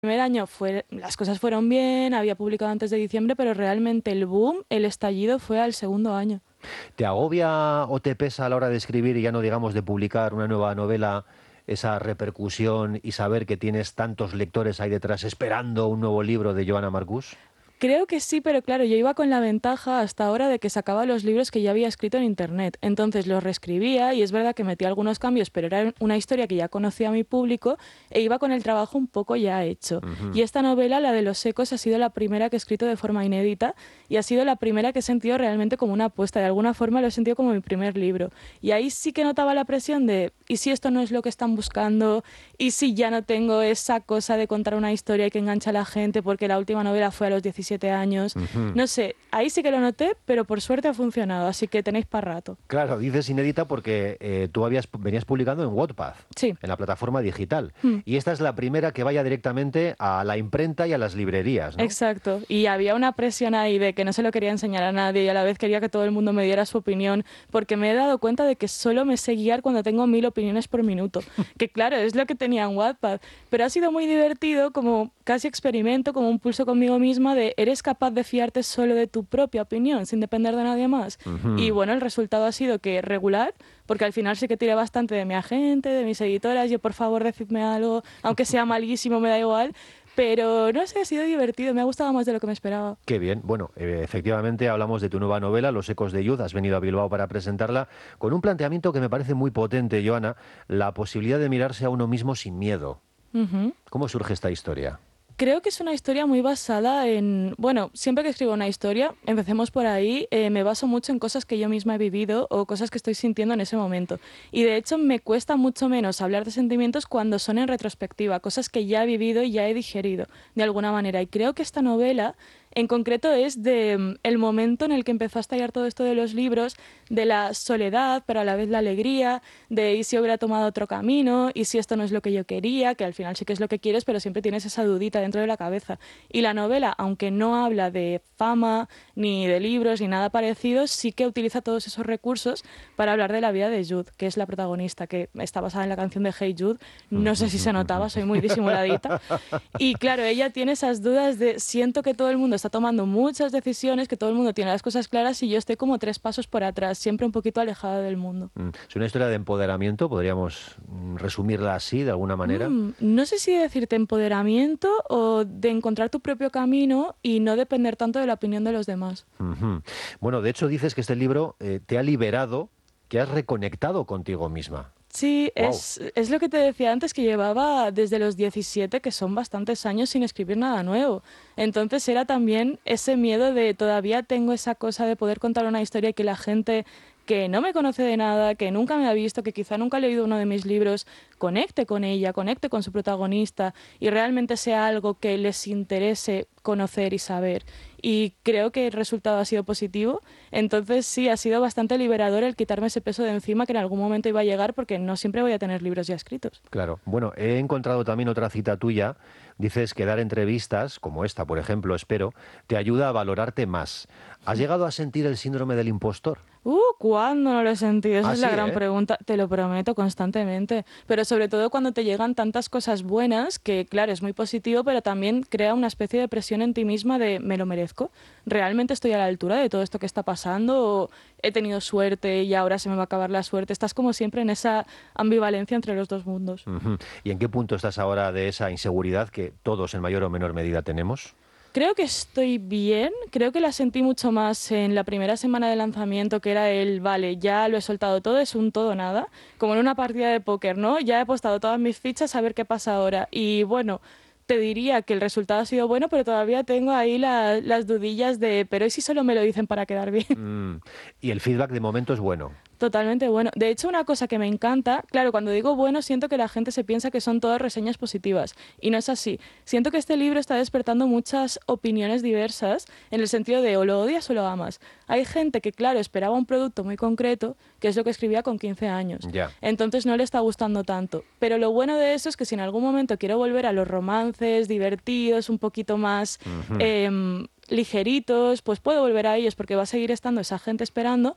primer año las cosas fueron bien, había publicado antes de diciembre, pero realmente el boom, el estallido fue al segundo año. ¿Te agobia o te pesa a la hora de escribir y ya no digamos de publicar una nueva novela esa repercusión y saber que tienes tantos lectores ahí detrás esperando un nuevo libro de Joana Marcús? Creo que sí, pero claro, yo iba con la ventaja hasta ahora de que sacaba los libros que ya había escrito en internet. Entonces los reescribía y es verdad que metía algunos cambios, pero era una historia que ya conocía a mi público e iba con el trabajo un poco ya hecho. Ujú. Y esta novela, la de Los Ecos, ha sido la primera que he escrito de forma inédita y ha sido la primera que he sentido realmente como una apuesta. De alguna forma lo he sentido como mi primer libro. Y ahí sí que notaba la presión de, ¿y si esto no es lo que están buscando? ¿Y si ya no tengo esa cosa de contar una historia y que engancha a la gente? Porque la última novela fue a los 17 años. Ujú. No sé, ahí sí que lo noté, pero por suerte ha funcionado, así que tenéis para rato. Claro, dices inédita porque tú venías publicando en Wattpad, Sí. en la plataforma digital. Mm. Y esta es la primera que vaya directamente a la imprenta y a las librerías, ¿no? Exacto. Y había una presión ahí de que no se lo quería enseñar a nadie y a la vez quería que todo el mundo me diera su opinión, porque me he dado cuenta de que solo me sé guiar cuando tengo 1000 opiniones por minuto. Que claro, es lo que tenía en Wattpad. Pero ha sido muy divertido, como casi experimento, como un pulso conmigo misma de eres capaz de fiarte solo de tu propia opinión, sin depender de nadie más. Y Ujú. bueno, el resultado ha sido que regular, porque al final sí que tiré bastante de mi agente, de mis editoras, yo por favor decidme algo, aunque sea malísimo, me da igual. Pero no sé, ha sido divertido, me ha gustado más de lo que me esperaba. Qué bien. Bueno, efectivamente hablamos de tu nueva novela, Los Ecos de Youth. Has venido a Bilbao para presentarla con un planteamiento que me parece muy potente, Joana, la posibilidad de mirarse a uno mismo sin miedo. Ujú. ¿Cómo surge esta historia? Creo que es una historia muy basada en, bueno, siempre que escribo una historia, empecemos por ahí, me baso mucho en cosas que yo misma he vivido o cosas que estoy sintiendo en ese momento. Y de hecho me cuesta mucho menos hablar de sentimientos cuando son en retrospectiva, cosas que ya he vivido y ya he digerido de alguna manera. Y creo que esta novela en concreto es de el momento en el que empezó a estallar todo esto de los libros, de la soledad, pero a la vez la alegría, de y si hubiera tomado otro camino, y si esto no es lo que yo quería, que al final sí que es lo que quieres, pero siempre tienes esa dudita dentro de la cabeza. Y la novela, aunque no habla de fama, ni de libros, ni nada parecido, sí que utiliza todos esos recursos para hablar de la vida de Jude, que es la protagonista, que está basada en la canción de Hey Jude. No sé si se notaba, soy muy disimuladita. Y claro, ella tiene esas dudas de siento que todo el mundo está tomando muchas decisiones, que todo el mundo tiene las cosas claras y yo estoy como 3 pasos por atrás, siempre un poquito alejada del mundo. Es una historia de empoderamiento, podríamos resumirla así, de alguna manera. No sé si decirte empoderamiento o de encontrar tu propio camino y no depender tanto de la opinión de los demás. Ujú. Bueno, de hecho dices que este libro te ha liberado, que has reconectado contigo misma. Sí, Wow. es lo que te decía antes, que llevaba desde los 17, que son bastantes años sin escribir nada nuevo. Entonces era también ese miedo de todavía tengo esa cosa de poder contar una historia y que la gente que no me conoce de nada, que nunca me ha visto, que quizá nunca ha leído uno de mis libros, conecte con ella, conecte con su protagonista y realmente sea algo que les interese conocer y saber. Y creo que el resultado ha sido positivo. Entonces sí, ha sido bastante liberador el quitarme ese peso de encima que en algún momento iba a llegar porque no siempre voy a tener libros ya escritos. Claro. Bueno, he encontrado también otra cita tuya. Dices que dar entrevistas, como esta, por ejemplo, espero, te ayuda a valorarte más. ¿Has llegado a sentir el síndrome del impostor? ¿Cuándo no lo he sentido? Esa Ah, es sí, la gran ¿eh? pregunta, te lo prometo constantemente. Pero sobre todo cuando te llegan tantas cosas buenas, que claro, es muy positivo, pero también crea una especie de presión en ti misma de ¿me lo merezco? ¿Realmente estoy a la altura de todo esto que está pasando? ¿O he tenido suerte y ahora se me va a acabar la suerte? Estás como siempre en esa ambivalencia entre los dos mundos. Ujú. ¿Y en qué punto estás ahora de esa inseguridad que todos en mayor o menor medida tenemos? Creo que estoy bien, creo que la sentí mucho más en la primera semana de lanzamiento, que era el, vale, ya lo he soltado todo, es un todo o nada, como en una partida de póker, ¿no? Ya he apostado todas mis fichas a ver qué pasa ahora. Y bueno, te diría que el resultado ha sido bueno, pero todavía tengo ahí las dudillas de, pero ¿y si solo me lo dicen para quedar bien? Mm. Y el feedback de momento es bueno. Totalmente bueno. De hecho, una cosa que me encanta, claro, cuando digo bueno, siento que la gente se piensa que son todas reseñas positivas. Y no es así. Siento que este libro está despertando muchas opiniones diversas en el sentido de o lo odias o lo amas. Hay gente que, claro, esperaba un producto muy concreto, que es lo que escribía con 15 años. Ya. Entonces no le está gustando tanto. Pero lo bueno de eso es que si en algún momento quiero volver a los romances divertidos, un poquito más Ujú. ligeritos, pues puedo volver a ellos porque va a seguir estando esa gente esperando,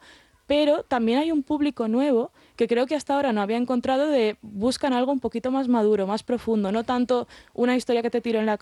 pero también hay un público nuevo que creo que hasta ahora no había encontrado, de buscan algo un poquito más maduro, más profundo, no tanto una historia que te tiro en la